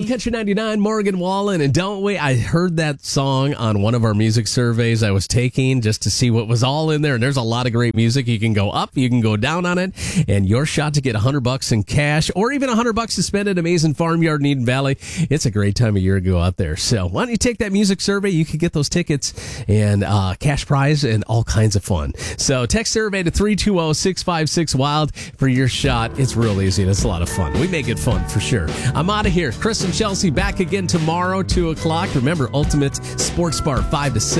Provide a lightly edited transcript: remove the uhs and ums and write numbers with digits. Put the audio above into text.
Country 99, Morgan Wallen, and Don't Wait. I heard that song on one of our music surveys I was taking just to see what was all in there. And there's a lot of great music. You can go up, you can go down on it, and your shot to get $100 in cash or even $100 to spend at Amazing Farmyard in Eden Valley. It's a great time of year to go out there. So why don't you take that music survey? You can get those tickets and cash prize and all kinds of fun. So text survey to 320-656-WILD for your shot. It's real easy and it's a lot of fun. We make it fun for sure. I'm out of here. Chris and Chelsea back again tomorrow, 2 o'clock. Remember, Ultimate Sports Bar, 5 to 7.